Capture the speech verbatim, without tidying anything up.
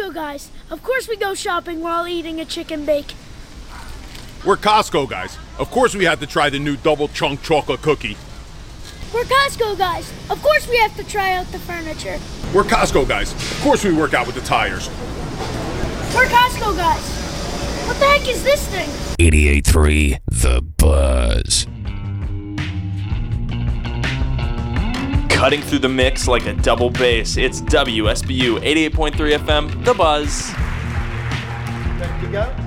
Costco guys. Of course we go shopping while eating a chicken bake. We're Costco guys. Of course we have to try the new double chunk chocolate cookie. We're Costco guys. Of course we have to try out the furniture. We're Costco guys. Of course we work out with the tires. We're Costco guys. What the heck is this thing? eighty-eight point three The Buzz. Cutting through the mix like a double bass, it's W S B U eighty-eight point three F M, The Buzz. Ready to go?